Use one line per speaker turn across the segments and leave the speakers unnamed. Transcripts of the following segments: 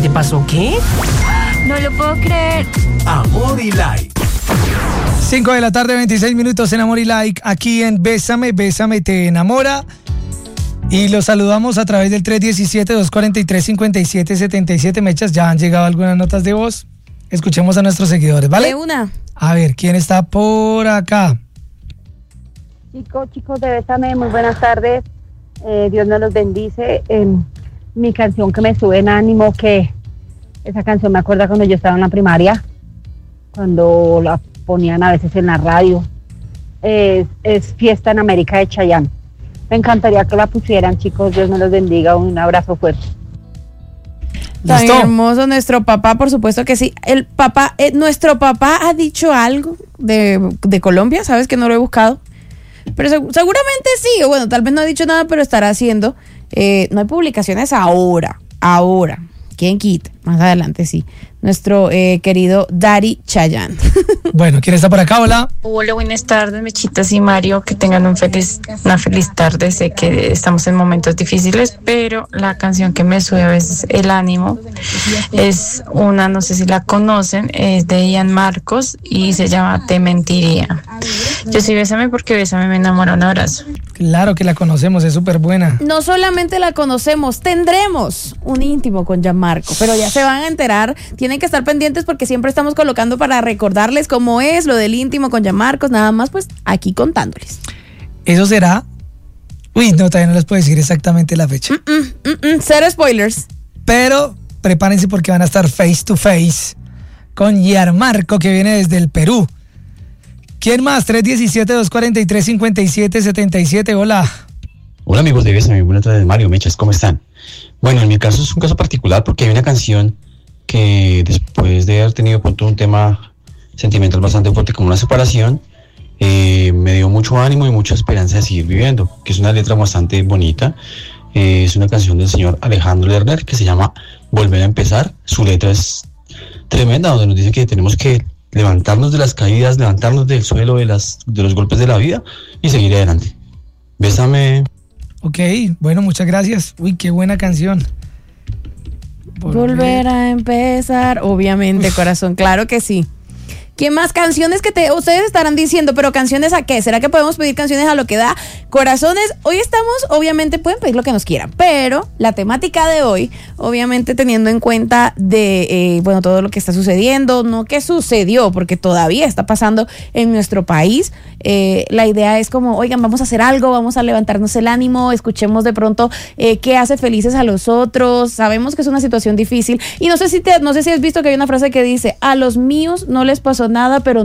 te pasó qué?
No lo puedo creer.
Amor y Like.
5 de la tarde, 26 minutos en Amor y Like, aquí en Bésame, Bésame te enamora. Y los saludamos a través del 317-243-5777. Mechas, ya han llegado algunas notas de voz. Escuchemos a nuestros seguidores, ¿vale?
De una.
A ver, ¿quién está por acá?
Chicos de Bésame, muy buenas tardes. Dios nos los bendice. Mi canción que me sube en ánimo, que esa canción me acuerda cuando yo estaba en la primaria, cuando la ponían a veces en la radio. Es Fiesta en América de Chayanne. Me encantaría que la pusieran, chicos. Dios me los bendiga. Un abrazo fuerte.
Tan
¿Listo?
hermoso nuestro papá, por supuesto que sí. El papá, nuestro papá ha dicho algo de Colombia, sabes que no lo he buscado, pero seguramente sí, o bueno, tal vez no ha dicho nada, pero estará haciendo. No hay publicaciones ahora, ¿quién quita? Más adelante sí. Nuestro querido Daddy Chayanne.
Bueno, ¿quién está por acá? Hola.
Hola, buenas tardes, Mechitas y Mario, que tengan una feliz tarde. Sé que estamos en momentos difíciles, pero la canción que me sube a veces el ánimo es una, no sé si la conocen, es de Ian Marcos y se llama Te Mentiría. Yo soy Bésame porque Bésame me enamora. Un abrazo.
Claro que la conocemos, es súper buena.
No solamente la conocemos, tendremos un íntimo con Gianmarco, pero ya se van a enterar. Tienen que estar pendientes porque siempre estamos colocando para recordarles cómo es lo del íntimo con Gianmarcos, nada más pues aquí contándoles.
Eso será... Uy, no, todavía no les puedo decir exactamente la fecha.
Cero spoilers.
Pero prepárense porque van a estar face to face con Gianmarco, que viene desde el Perú. ¿Quién más? 317-243-5777. Hola.
Hola amigos de Bésame, buenas tardes Mario, Mechas, ¿cómo están? Bueno, en mi caso es un caso particular porque hay una canción que después de haber tenido pronto un tema sentimental bastante fuerte como una separación, me dio mucho ánimo y mucha esperanza de seguir viviendo, que es una letra bastante bonita. Es una canción del señor Alejandro Lerner que se llama Volver a Empezar. Su letra es tremenda, donde nos dice que tenemos que levantarnos de las caídas, levantarnos del suelo de los golpes de la vida y seguir adelante. Bésame.
Ok, bueno, muchas gracias. Uy, qué buena canción.
Volver a empezar, obviamente, corazón, claro que sí. ¿Qué más canciones ustedes estarán diciendo? Pero ¿canciones a qué? ¿Será que podemos pedir canciones a lo que da? Corazones, hoy estamos, obviamente pueden pedir lo que nos quieran, pero la temática de hoy, obviamente teniendo en cuenta todo lo que está sucediendo, no que sucedió, porque todavía está pasando en nuestro país. La idea es como, oigan, vamos a hacer algo, vamos a levantarnos el ánimo, escuchemos de pronto qué hace felices a los otros. Sabemos que es una situación difícil y no sé si has visto que hay una frase que dice, a los míos no les pasó nada, pero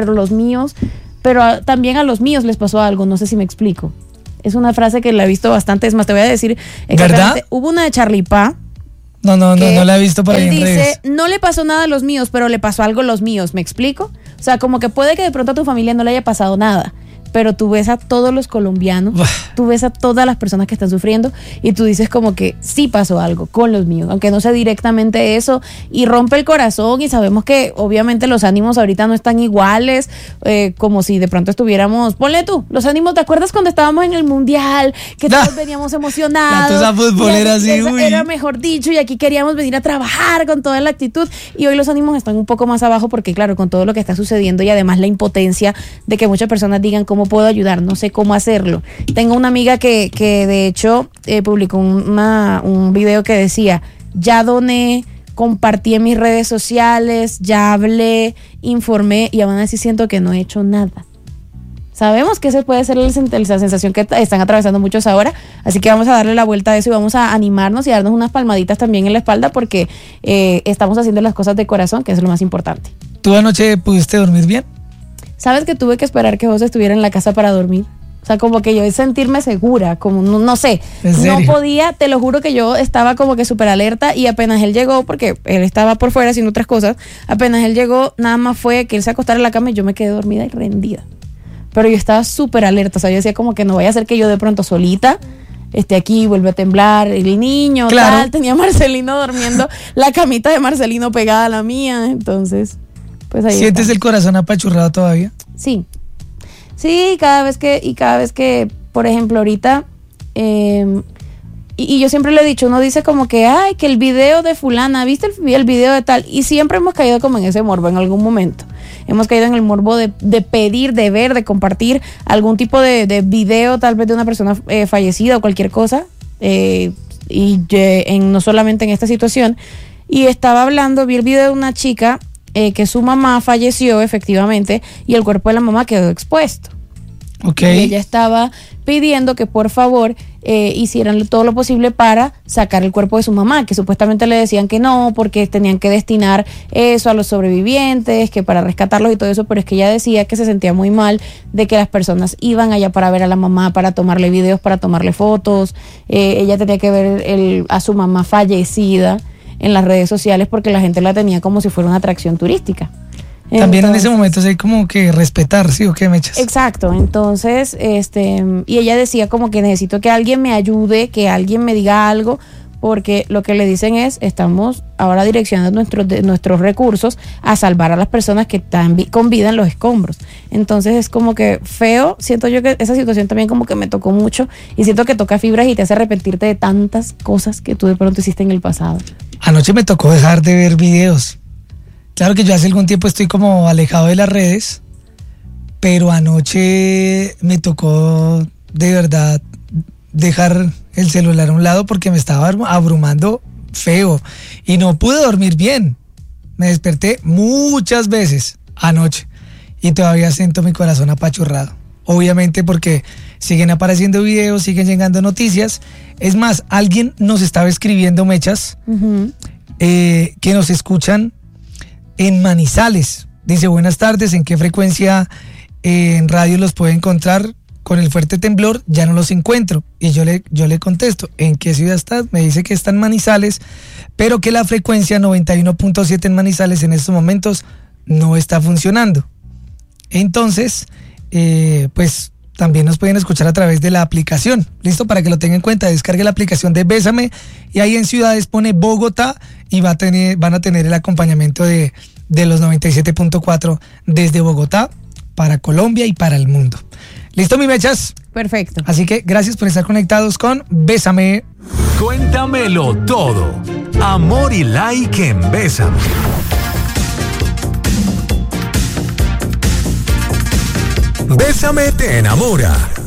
también a los míos les pasó algo, no sé si me explico. Es una frase que la he visto bastante, es más, te voy a decir,
¿verdad?
Hubo una de Charlie Pa.
No la he visto por ahí en redes.
Dice, no le pasó nada a los míos, pero le pasó algo a los míos, ¿me explico? O sea, como que puede que de pronto a tu familia no le haya pasado nada, pero tú ves a todos los colombianos, tú ves a todas las personas que están sufriendo y tú dices como que sí pasó algo con los míos, aunque no sea directamente eso, y rompe el corazón. Y sabemos que obviamente los ánimos ahorita no están iguales, como si de pronto estuviéramos, ponle tú, los ánimos, ¿te acuerdas cuando estábamos en el mundial? Que todos veníamos emocionados.
La tusa futbolera así,
era mejor dicho, y aquí queríamos venir a trabajar con toda la actitud, y hoy los ánimos están un poco más abajo porque claro, con todo lo que está sucediendo y además la impotencia de que muchas personas digan cómo puedo ayudar, no sé cómo hacerlo. Tengo una amiga que de hecho publicó un video que decía, ya doné, compartí en mis redes sociales, ya hablé, informé, y aún así siento que no he hecho nada. Sabemos que esa puede ser la sensación que están atravesando muchos ahora, así que vamos a darle la vuelta a eso y vamos a animarnos y darnos unas palmaditas también en la espalda porque estamos haciendo las cosas de corazón, que es lo más importante.
¿Tú anoche pudiste dormir bien?
¿Sabes que tuve que esperar que José estuviera en la casa para dormir? O sea, como que yo sentirme segura, como no sé, no podía, te lo juro que yo estaba como que súper alerta, y apenas él llegó, porque él estaba por fuera haciendo otras cosas, apenas él llegó, nada más fue que él se acostara en la cama y yo me quedé dormida y rendida. Pero yo estaba súper alerta, o sea, yo decía como que no vaya a ser que yo de pronto solita esté aquí, vuelve a temblar, el niño, claro. Tal, tenía a Marcelino durmiendo, la camita de Marcelino pegada a la mía, entonces, pues ahí
¿Sientes
está.
el corazón apachurrado todavía?
Sí. Sí, cada vez que, por ejemplo, ahorita y yo siempre le he dicho, uno dice como que, ay, que el video de fulana, ¿viste el video de tal? Y siempre hemos caído como en ese morbo en algún momento. Hemos caído en el morbo de pedir, de ver, de compartir algún tipo de video, tal vez de una persona fallecida o cualquier cosa. No solamente en esta situación. Y estaba hablando, vi el video de una chica que su mamá falleció efectivamente y el cuerpo de la mamá quedó expuesto.
Okay.
Y ella estaba pidiendo que por favor hicieran todo lo posible para sacar el cuerpo de su mamá, que supuestamente le decían que no, porque tenían que destinar eso a los sobrevivientes, que para rescatarlos y todo eso, pero es que ella decía que se sentía muy mal de que las personas iban allá para ver a la mamá, para tomarle videos, para tomarle fotos. Ella tenía que ver a su mamá fallecida en las redes sociales porque la gente la tenía como si fuera una atracción turística.
También en ese momento hay como que respetar, ¿sí o qué, Mechas?
Exacto, entonces, y ella decía como que necesito que alguien me ayude, que alguien me diga algo, porque lo que le dicen es, estamos ahora direccionando nuestros recursos a salvar a las personas que están con vida en los escombros. Entonces es como que feo, siento yo que esa situación también como que me tocó mucho y siento que toca fibras y te hace arrepentirte de tantas cosas que tú de pronto hiciste en el pasado.
Anoche me tocó dejar de ver videos. Claro que yo hace algún tiempo estoy como alejado de las redes, pero anoche me tocó de verdad dejar el celular a un lado porque me estaba abrumando feo y no pude dormir bien. Me desperté muchas veces anoche y todavía siento mi corazón apachurrado. Obviamente porque siguen apareciendo videos, siguen llegando noticias. Es más, alguien nos estaba escribiendo, Mechas, que nos escuchan en Manizales. Dice, buenas tardes, ¿en qué frecuencia en radio los puedo encontrar? Con el fuerte temblor ya no los encuentro. Y yo le contesto, ¿en qué ciudad estás? Me dice que está en Manizales, pero que la frecuencia 91.7 en Manizales en estos momentos no está funcionando. Entonces, pues también nos pueden escuchar a través de la aplicación. Listo, para que lo tengan en cuenta, descargue la aplicación de Bésame y ahí en ciudades pone Bogotá y van a tener el acompañamiento de los 97.4 desde Bogotá para Colombia y para el mundo. ¿Listo, mi Mechas?
Perfecto.
Así que gracias por estar conectados con Bésame.
Cuéntamelo todo. Amor y like en Bésame. Bésame te enamora.